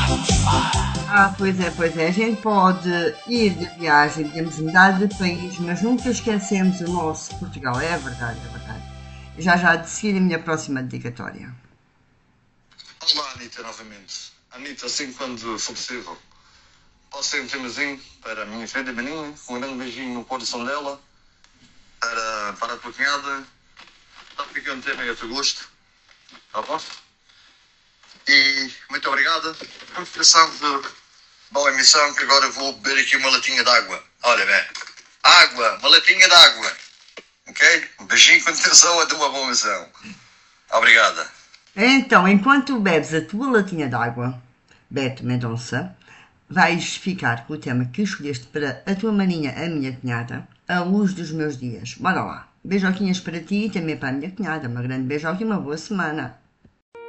Pois é. A gente pode ir de viagem, podemos mudar de país, mas nunca esquecemos o nosso Portugal. É verdade, é verdade. Já de seguir a minha próxima dedicatória. Olá, Anitta, novamente. Anitta, assim quando for possível, posso ter um temazinho para a minha filha Maninha, um grande beijinho no coração dela, para a tua cunhada, está ficando tema aí a teu gosto, tá bom? E muito obrigado. Continuação de boa emissão, que agora vou beber aqui uma latinha de água. Olha bem, água, uma latinha de água, ok? Um beijinho, continuação, até uma boa emissão. Obrigada. Então, enquanto bebes a tua latinha d'água, Beto Mendonça, vais ficar com o tema que escolheste para a tua maninha, a minha cunhada, a luz dos meus dias. Bora lá. Beijoquinhas para ti e também para a minha cunhada. Uma grande beijoca e uma boa semana.